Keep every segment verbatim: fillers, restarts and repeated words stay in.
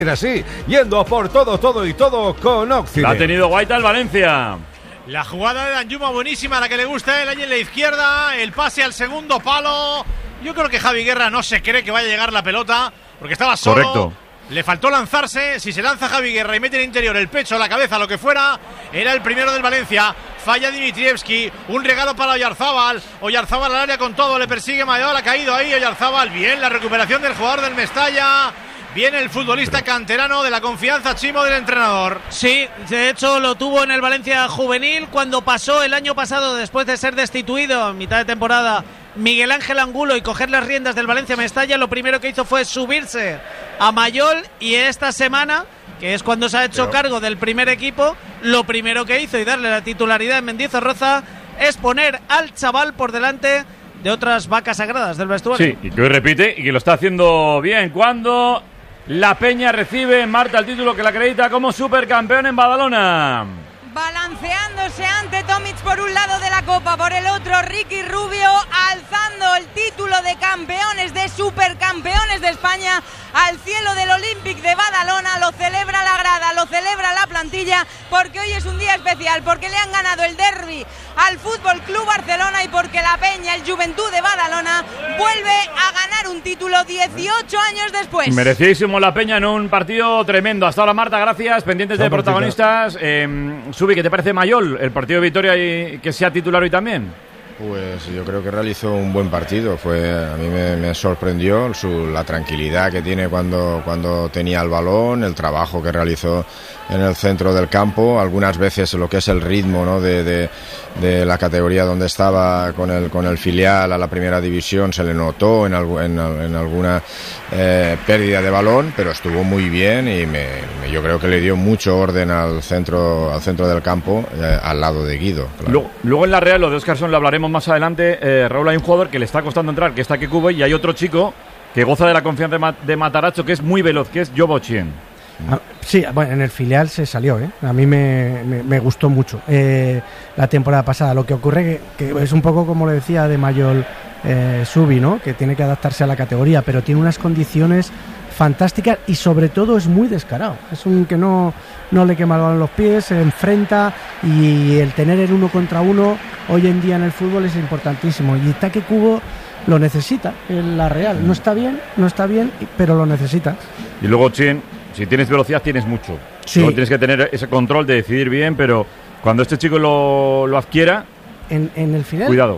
Así, yendo por todo, todo y todo con Oxide. La ha tenido Guaita el Valencia. La jugada de Danjuma buenísima, la que le gusta a él allí en la izquierda. El pase al segundo palo. Yo creo que Javi Guerra no se cree que vaya a llegar la pelota, porque estaba solo. Correcto. Le faltó lanzarse. Si se lanza Javi Guerra y mete en el interior el pecho, la cabeza, lo que fuera, era el primero del Valencia. Falla Dimitrievski. Un regalo para Oyarzábal. Oyarzábal al área con todo. Le persigue Mayor. Ha caído ahí Oyarzábal. Bien, la recuperación del jugador del Mestalla. Viene el futbolista canterano de la confianza, Chimo, del entrenador. Sí, de hecho lo tuvo en el Valencia juvenil cuando pasó el año pasado, después de ser destituido en mitad de temporada, Miguel Ángel Angulo, y coger las riendas del Valencia Mestalla. Lo primero que hizo fue subirse a Mayol, y esta semana, que es cuando se ha hecho Pero... cargo del primer equipo, lo primero que hizo y darle la titularidad en Mendizorroza es poner al chaval por delante de otras vacas sagradas del vestuario. Sí, y que hoy repite y que lo está haciendo bien cuando la Peña recibe en Marta el título que la acredita como supercampeón en Badalona. Balanceándose ante Tomic por un lado de la Copa, por el otro Ricky Rubio, alzando el título de campeones, de supercampeones de España al cielo del Olympic de Badalona. Lo celebra la grada, lo celebra la plantilla, porque hoy es un día especial, porque le han ganado el derbi al Fútbol Club Barcelona y porque la Peña, el Juventud de Badalona, vuelve a ganar un título dieciocho años después. Merecidísimo la Peña en un partido tremendo. Hasta ahora, Marta, gracias. Pendientes de protagonistas. Eh, Subi, ¿qué te parece Mayol, el partido de Vitoria, y que sea titular hoy también? Pues yo creo que realizó un buen partido. Fue, a mí me, me sorprendió su, la tranquilidad que tiene cuando, cuando tenía el balón, el trabajo que realizó en el centro del campo, algunas veces lo que es el ritmo, ¿no?, de, de, de la categoría donde estaba con el, con el filial a la primera división se le notó en, algo, en, en alguna eh, pérdida de balón, pero estuvo muy bien y me, me, yo creo que le dio mucho orden al centro, al centro del campo, eh, al lado de Guido. Claro. Luego, luego en la Real, lo de Óscarson lo hablaremos más adelante. eh, Raúl, hay un jugador que le está costando entrar, que está aquí Cubo, y hay otro chico que goza de la confianza de, Ma- de Matarazzo, que es muy veloz, que es Jobochien. Ah, sí, bueno, en el filial se salió, ¿eh? A mí me, me, me gustó mucho eh, la temporada pasada. Lo que ocurre que, que es un poco como le decía de Mayol eh, Subi, ¿no?, que tiene que adaptarse a la categoría, pero tiene unas condiciones fantásticas y sobre todo es muy descarado. Es un que no, no le quema el balón en los pies, se enfrenta, y el tener el uno contra uno hoy en día en el fútbol es importantísimo, y Taque Cubo lo necesita en la Real. No está bien, no está bien, pero lo necesita. Y luego Chien, si tienes velocidad tienes mucho. Sí. Luego tienes que tener ese control de decidir bien, pero cuando este chico lo, lo adquiera, en, en el final cuidado.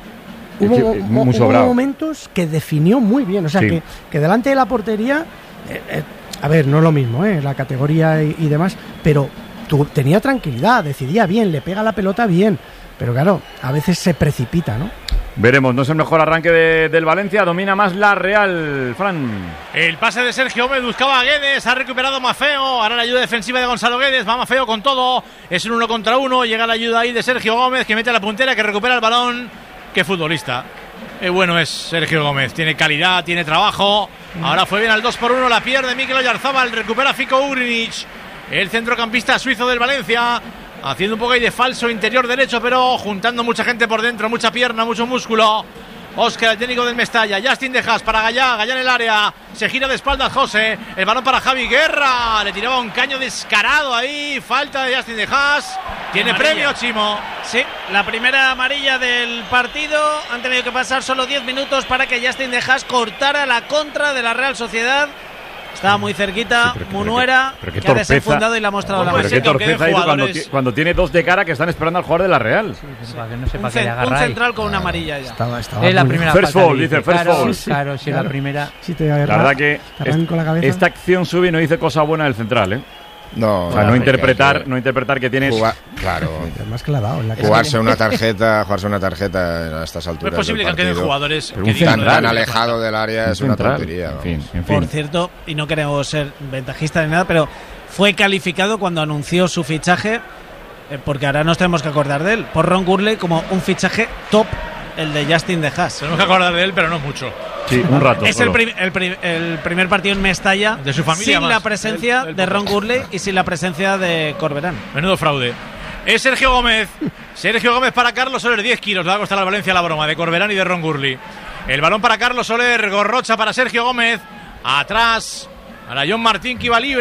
hubo, Es muy hubo sobrado. momentos que definió muy bien, o sea, Sí. que, que delante de la portería eh, eh, a ver, no es lo mismo, eh, la categoría y, y demás, pero tú, tenía tranquilidad, decidía bien, le pega la pelota bien, pero claro, a veces se precipita, ¿no? Veremos, no es el mejor arranque de, del Valencia, domina más la Real, Fran. El pase de Sergio Gómez, buscaba a Guedes, ha recuperado Mafeo, ahora la ayuda defensiva de Gonzalo Guedes, va Mafeo con todo, es un uno contra uno, llega la ayuda ahí de Sergio Gómez, que mete a la puntera, que recupera el balón. Qué futbolista, qué bueno es Sergio Gómez, tiene calidad, tiene trabajo, ahora fue bien al dos por uno, la pierde Mikel Oyarzábal, recupera Fico Ugrinic, el centrocampista suizo del Valencia, haciendo un poco ahí de falso interior derecho, pero juntando mucha gente por dentro, mucha pierna, mucho músculo. Óscar, el técnico del Mestalla, Justin de Haas para Gallá, Gallá en el área, se gira de espaldas José, el balón para Javi Guerra, le tiraba un caño descarado ahí, falta de Justin de Haas, tiene Amarilla. premio Chimo. Sí, la primera amarilla del partido. Han tenido que pasar solo diez minutos para que Justin de Haas cortara la contra de la Real Sociedad. Estaba muy cerquita, Sí, pero que- Munuera, pero qué- pero qué que ha torpeza. desenfundado y le ha mostrado la Puede Pero ser qué que aunque den torpeza hizo cuando, jugadores- ti- cuando tiene dos de cara que están esperando al jugador de la Real. Para que no sepa Un, que le cen- un agarra ahí. central con una amarilla ya. Estaba, estaba Es la muy- primera First falta, fall, le dice, first claro, fall. claro, si es Claro. la primera. Sí, te La agarra- verdad que te arranco la cabeza. esta acción Subi no dice cosa buena del central, ¿eh? No, O sea, no porque interpretar, hay que no interpretar que tienes... jugar- claro, Además que la ha dado en la jugarse una tarjeta, jugarse una tarjeta a estas No alturas es posible que del aunque den partido, jugadores Pero que un digan tan, lo tan de- alejado del área es una central. tontería. En vamos. fin, en Por fin. cierto, y no queremos ser ventajistas ni nada, pero fue calificado cuando anunció su fichaje, eh, porque ahora nos tenemos que acordar de él, por Ron Gurley como un fichaje top, el de Justin de Haas. Tenemos que acordar de él, pero no mucho. Sí, un rato. Es el, solo. prim- el, prim- el primer partido en Mestalla De su familia sin más. la presencia Del- del de Ron poco. Gurley y sin la presencia de Corberán. Menudo fraude. Es Sergio Gómez. Sergio Gómez para Carlos Soler, diez kilos. Le va a costar al Valencia la broma de Corberán y de Ron Gurley. El balón para Carlos Soler, Gorrocha para Sergio Gómez. Atrás. Ahora John Martín, que iba libre.